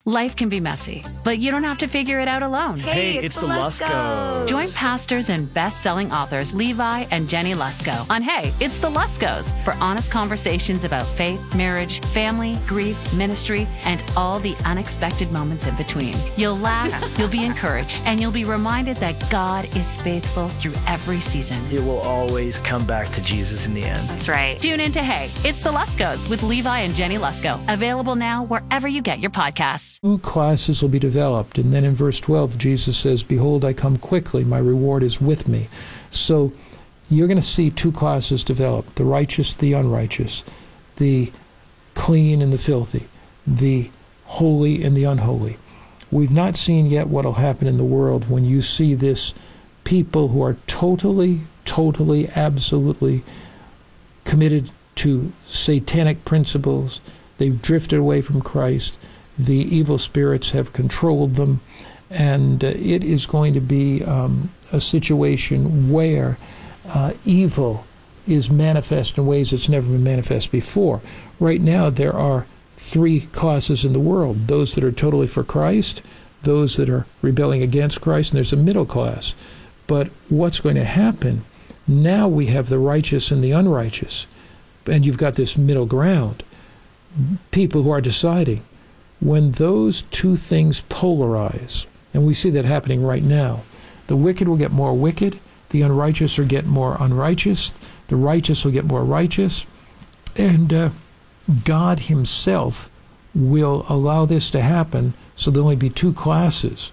Life can be messy, but you don't have to figure it out alone. Hey, it's the Luskos. Join pastors and best-selling authors Levi and Jenny Lusko on Hey, It's the Luskos for honest conversations about faith, marriage, family, grief, ministry, and all the unexpected moments in between. You'll laugh, you'll be encouraged, and you'll be reminded that God is faithful through every season. It will always come back to Jesus in the end. That's right. Tune in to Hey, It's the Luskos with Levi and Jenny Lusko. Available now wherever you get your podcasts. 2 classes will be developed. And then in verse 12, Jesus says, "Behold, I come quickly. My reward is with me." So you're going to see 2 classes develop, the righteous, the unrighteous, the clean and the filthy, the holy and the unholy. We've not seen yet what will happen in the world when you see this people who are totally, absolutely committed to satanic principles. They've drifted away from Christ. The evil spirits have controlled them, and it is going to be a situation where evil is manifest in ways it's never been manifest before. Right now, there are 3 classes in the world: those that are totally for Christ, those that are rebelling against Christ, and there's a middle class. But what's going to happen, now we have the righteous and the unrighteous, and you've got this middle ground, people who are deciding. When those 2 things polarize, and we see that happening right now, the wicked will get more wicked, the unrighteous will get more unrighteous, the righteous will get more righteous, and God himself will allow this to happen, so there'll only be 2 classes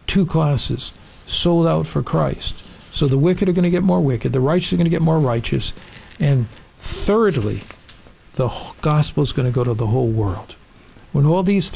sold out for Christ. So the wicked are going to get more wicked, the righteous are going to get more righteous, and thirdly, the gospel is going to go to the whole world. When all these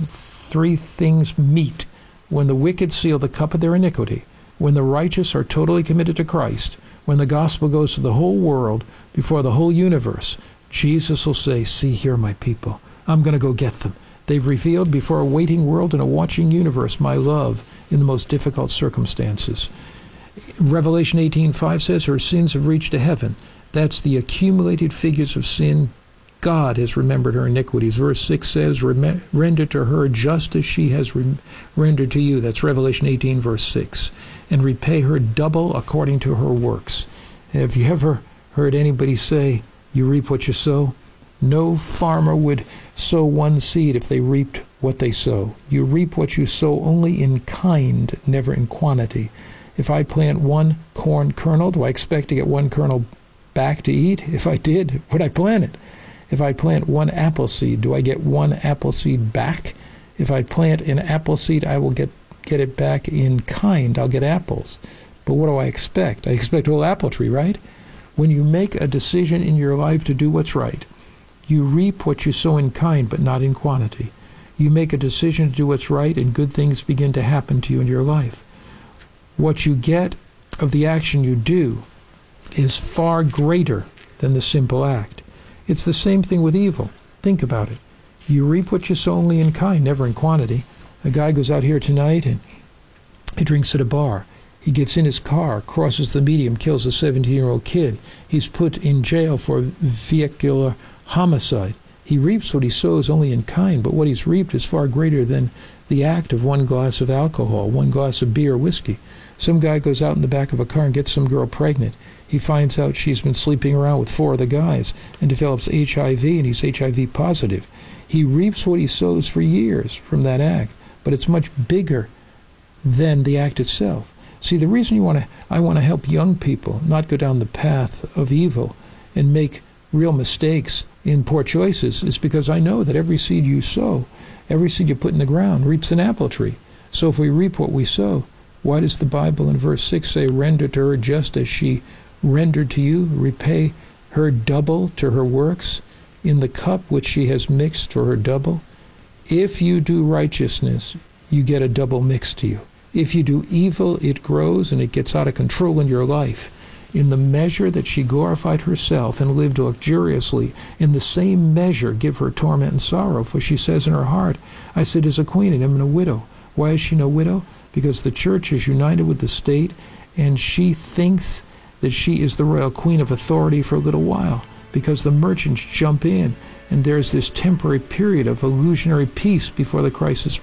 3 things meet, when the wicked seal the cup of their iniquity, when the righteous are totally committed to Christ, when the gospel goes to the whole world, before the whole universe, Jesus will say, "See here, my people. I'm going to go get them. They've revealed before a waiting world and a watching universe my love in the most difficult circumstances." Revelation 18:5 says, "Her sins have reached to heaven." That's the accumulated figures of sin. God has remembered her iniquities. Verse 6 says, "Render to her just as she has rendered to you." That's Revelation 18, verse 6. "And repay her double according to her works." Have you ever heard anybody say, "You reap what you sow"? No farmer would sow 1 seed if they reaped what they sow. You reap what you sow only in kind, never in quantity. If I plant 1 corn kernel, do I expect to get 1 kernel back to eat? If I did, would I plant it? If I plant 1 apple seed, do I get 1 apple seed back? If I plant an apple seed, I will get it back in kind. I'll get apples. But what do I expect? I expect a whole apple tree, right? When you make a decision in your life to do what's right, you reap what you sow in kind, but not in quantity. You make a decision to do what's right, and good things begin to happen to you in your life. What you get of the action you do is far greater than the simple act. It's the same thing with evil. Think about it. You reap what you sow only in kind, never in quantity. A guy goes out here tonight and he drinks at a bar. He gets in his car, crosses the median, kills a 17-year-old kid. He's put in jail for vehicular homicide. He reaps what he sows only in kind, but what he's reaped is far greater than the act of 1 glass of alcohol, 1 glass of beer or whiskey. Some guy goes out in the back of a car and gets some girl pregnant. He finds out she's been sleeping around with 4 other guys and develops HIV, and he's HIV positive. He reaps what he sows for years from that act, but it's much bigger than the act itself. See, the reason I want to help young people not go down the path of evil and make real mistakes in poor choices is because I know that every seed you sow, every seed you put in the ground reaps an apple tree. So if we reap what we sow, why does the Bible in verse 6 say, "Render to her just as she rendered to you, repay her double to her works in the cup which she has mixed for her double"? If you do righteousness, you get a double mix to you. If you do evil, it grows and it gets out of control in your life. In the measure that she glorified herself and lived luxuriously, in the same measure give her torment and sorrow. For she says in her heart, "I sit as a queen and am a widow." Why is she no widow? Because the church is united with the state, and she thinks that she is the royal queen of authority for a little while, because the merchants jump in, and there's this temporary period of illusionary peace before the crisis